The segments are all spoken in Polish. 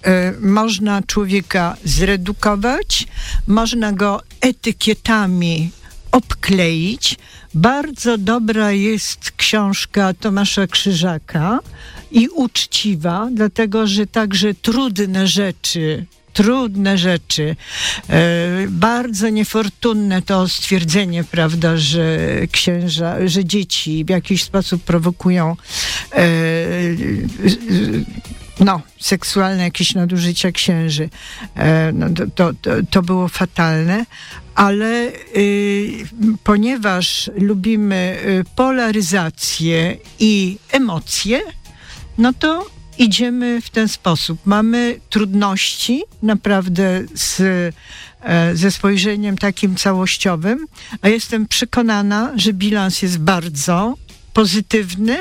można człowieka zredukować, można go etykietami obkleić. Bardzo dobra jest książka Tomasza Krzyżaka i uczciwa, dlatego że także trudne rzeczy, bardzo niefortunne to stwierdzenie, prawda, że księża, że dzieci w jakiś sposób prowokują seksualne jakieś nadużycia księży. To było fatalne, ale ponieważ lubimy polaryzację i emocje, no to idziemy w ten sposób. Mamy trudności naprawdę ze spojrzeniem takim całościowym, a jestem przekonana, że bilans jest bardzo pozytywny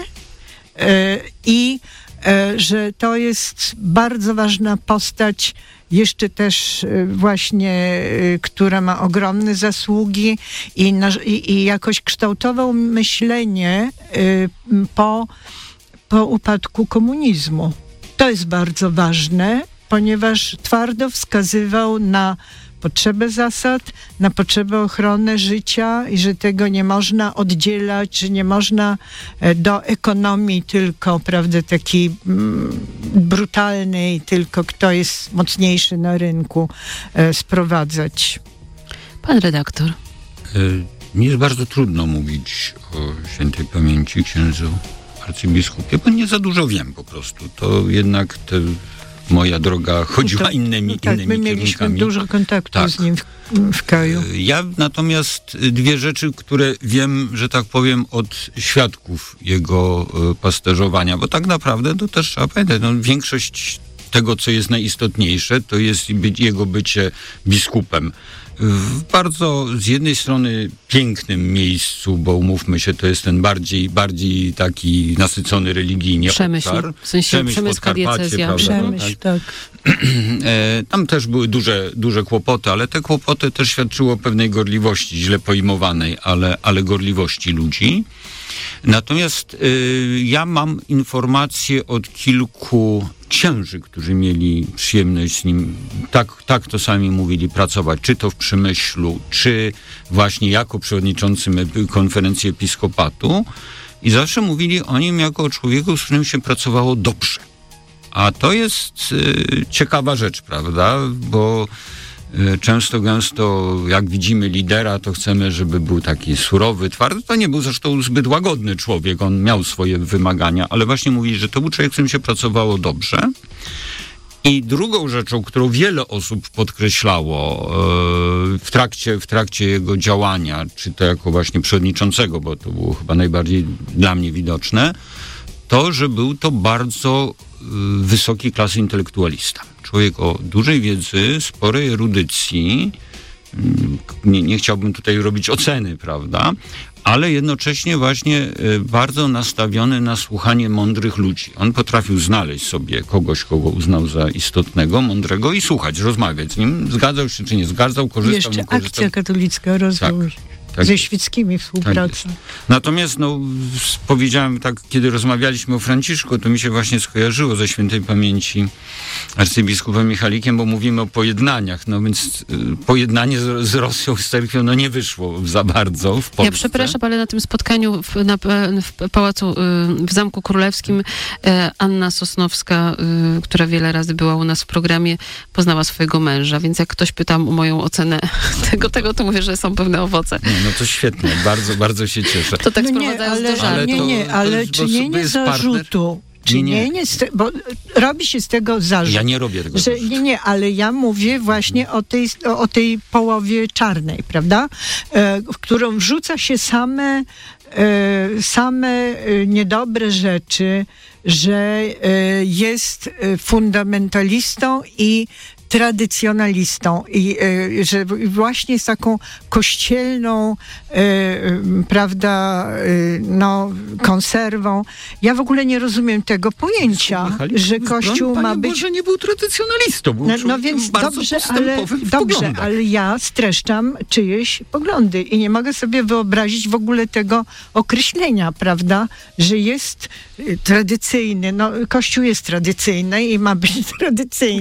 i że to jest bardzo ważna postać, jeszcze też właśnie, która ma ogromne zasługi i jakoś kształtował myślenie po upadku komunizmu. To jest bardzo ważne, ponieważ twardo wskazywał na potrzebę zasad, na potrzebę ochrony życia i że tego nie można oddzielać, że nie można do ekonomii tylko, prawda, takiej brutalnej, tylko kto jest mocniejszy na rynku sprowadzać. Pan redaktor. Mi jest bardzo trudno mówić o świętej pamięci księdzu arcybiskupie, bo nie za dużo wiem po prostu. To jednak moja droga chodziła innymi my mieliśmy kierunkami. Dużo kontaktu z nim w kraju. Ja natomiast dwie rzeczy, które wiem, że tak powiem, od świadków jego pasterzowania, bo tak naprawdę to też trzeba pamiętać, większość tego, co jest najistotniejsze, to jest jego bycie biskupem. W bardzo z jednej strony pięknym miejscu, bo umówmy się, to jest ten bardziej taki nasycony religijnie Przemyśl, obszar. w sensie Przemyska diecezja. Przemyśl, tak. Tam też były duże kłopoty, ale te kłopoty też świadczyły o pewnej gorliwości, źle pojmowanej, ale gorliwości ludzi. Natomiast ja mam informacje od kilku księży, którzy mieli przyjemność z nim, tak to sami mówili, pracować, czy to w Przemyślu, czy właśnie jako przewodniczący konferencji episkopatu i zawsze mówili o nim jako o człowieku, z którym się pracowało dobrze. A to jest ciekawa rzecz, prawda, bo często jak widzimy lidera, to chcemy, żeby był taki surowy, twardy. To nie był zresztą zbyt łagodny człowiek, on miał swoje wymagania, ale właśnie mówili, że to był człowiek, z którym się pracowało dobrze. I drugą rzeczą, którą wiele osób podkreślało w trakcie jego działania, czy to jako właśnie przewodniczącego, bo to było chyba najbardziej dla mnie widoczne, to, że był to bardzo wysokiej klasy intelektualista. Człowiek o dużej wiedzy, sporej erudycji, nie chciałbym tutaj robić oceny, prawda, ale jednocześnie właśnie bardzo nastawiony na słuchanie mądrych ludzi. On potrafił znaleźć sobie kogoś, kogo uznał za istotnego, mądrego i słuchać, rozmawiać z nim. Zgadzał się czy nie zgadzał, korzystał, nie korzystał. Akcja katolicka, rozwój. Tak, ze świeckimi współpracy. Tak natomiast powiedziałem tak, kiedy rozmawialiśmy o Franciszku, to mi się właśnie skojarzyło ze świętej pamięci arcybiskupem Michalikiem, bo mówimy o pojednaniach, więc pojednanie z Rosją, z cerkwią, nie wyszło za bardzo w Polsce. Ja przepraszam, ale na tym spotkaniu w pałacu, w Zamku Królewskim Anna Sosnowska, która wiele razy była u nas w programie, poznała swojego męża, więc jak ktoś pyta o moją ocenę tego, to mówię, że są pewne owoce. No to świetnie, bardzo, bardzo się cieszę. To tak sprowadzając do żartu. Ale czynienie zarzutu, bo robi się z tego zarzut. Ja nie robię tego zarzutu. Ale ja mówię właśnie o tej połowie czarnej, prawda? W którą wrzuca się same niedobre rzeczy, że jest fundamentalistą i tradycjonalistą i że właśnie z taką kościelną, prawda, konserwą. Ja w ogóle nie rozumiem tego pojęcia, że Kościół ma być... Boże, nie był tradycjonalistą, był więc bardzo dobrze, ale ja streszczam czyjeś poglądy i nie mogę sobie wyobrazić w ogóle tego określenia, prawda, że jest tradycyjny. Kościół jest tradycyjny i ma być tradycyjny.